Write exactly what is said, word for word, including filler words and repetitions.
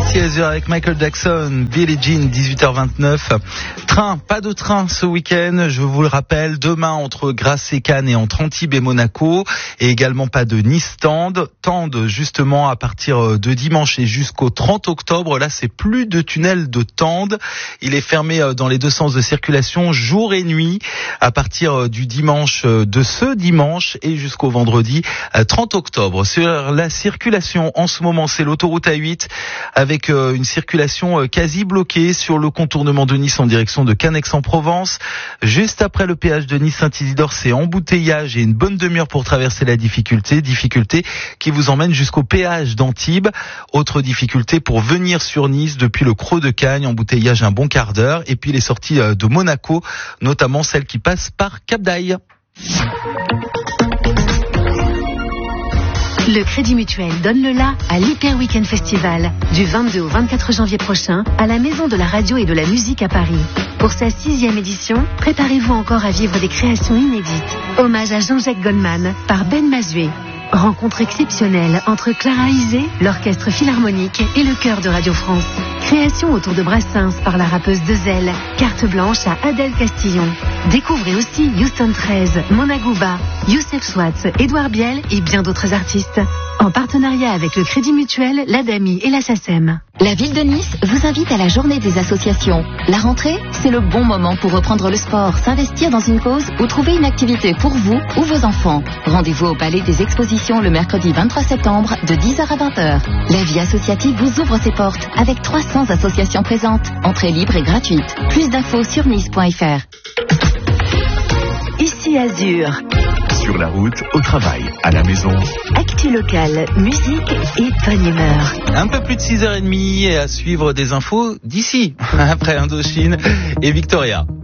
Ici Azure avec Michael Jackson, Billie Jean, dix-huit heures vingt-neuf. Train, pas de train ce week-end, je vous le rappelle, demain entre Grasse et Cannes et entre Antibes et Monaco, et également pas de Nice-Tende. Tende justement à partir de dimanche et jusqu'au trente octobre, là c'est plus de tunnel de Tende, il est fermé dans les deux sens de circulation jour et nuit à partir du dimanche, de ce dimanche et jusqu'au vendredi trente octobre. Sur la circulation en ce moment, c'est l'autoroute A huit avec une circulation quasi bloquée sur le contournement de Nice en direction de Cannes-Aix-en-Provence. Juste après le péage de Nice-Saint-Isidore, c'est embouteillage et une bonne demi-heure pour traverser la difficulté. Difficulté qui vous emmène jusqu'au péage d'Antibes. Autre difficulté pour venir sur Nice depuis le Creux de Cagnes, embouteillage un bon quart d'heure. Et puis les sorties de Monaco, notamment celles qui passent par Cap d'Aille. Le Crédit Mutuel donne le la à l'Hyper Weekend Festival du vingt-deux au vingt-quatre janvier prochain à la Maison de la Radio et de la Musique à Paris. Pour sa sixième édition, préparez-vous encore à vivre des créations inédites. Hommage à Jean-Jacques Goldman par Ben Mazué. Rencontre exceptionnelle entre Clara Isé, l'Orchestre Philharmonique et le Chœur de Radio France. Création autour de Brassens par la rappeuse Dezel. Carte blanche à Adèle Castillon. Découvrez aussi Houston treize, Mona Gouba, Youssef Swatz, Édouard Biel et bien d'autres artistes. En partenariat avec le Crédit Mutuel, l'Adami et la SACEM. La ville de Nice vous invite à la journée des associations. La rentrée, c'est le bon moment pour reprendre le sport, s'investir dans une cause ou trouver une activité pour vous ou vos enfants. Rendez-vous au Palais des Expositions le mercredi vingt-trois septembre de dix heures à vingt heures. La vie associative vous ouvre ses portes avec trois cents associations présentes. Entrée libre et gratuite. Plus d'infos sur nice point f r. Ici Azur. Sur la route, au travail, à la maison. Actu local, musique et bonne humeur. Un peu plus de six heures trente et à suivre des infos d'ici, après Indochine et Victoria.